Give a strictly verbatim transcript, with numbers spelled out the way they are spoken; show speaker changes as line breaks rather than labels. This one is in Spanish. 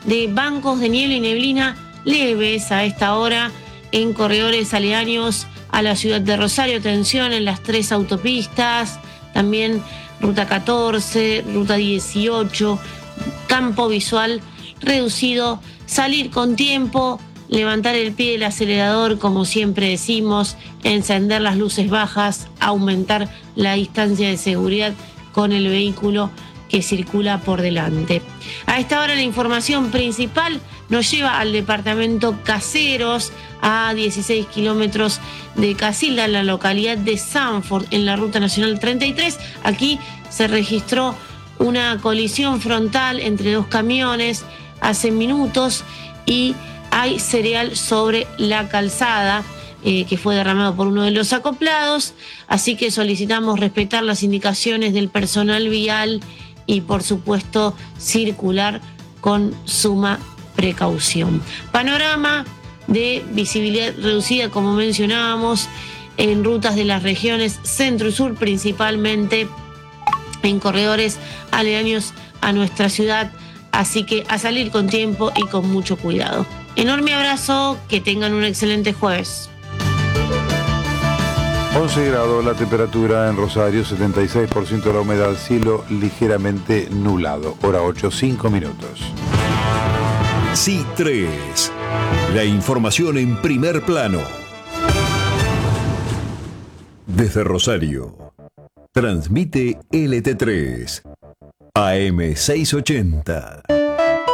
de bancos de niebla y neblina leves a esta hora en corredores aledaños a la ciudad de Rosario. Atención en las tres autopistas, también ruta catorce, ruta dieciocho, campo visual reducido. Salir con tiempo, levantar el pie del acelerador, como siempre decimos, encender las luces bajas, aumentar la distancia de seguridad con el vehículo que circula por delante. A esta hora la información principal nos lleva al departamento Caseros, a dieciséis kilómetros de Casilda, en la localidad de Sanford, en la ruta nacional treinta y tres. Aquí se registró una colisión frontal entre dos camiones hace minutos y hay cereal sobre la calzada eh, que fue derramado por uno de los acoplados, así que solicitamos respetar las indicaciones del personal vial y por supuesto circular con suma precaución. Panorama de visibilidad reducida, como mencionábamos, en rutas de las regiones centro y sur, principalmente en corredores aledaños a nuestra ciudad, así que a salir con tiempo y con mucho cuidado. Enorme abrazo, que tengan un excelente jueves.
once grados la temperatura en Rosario, setenta y seis por ciento la humedad, cielo ligeramente nublado. Hora ocho, cinco minutos.
C tres. La información en primer plano. Desde Rosario. Transmite L T tres. A M seiscientos ochenta.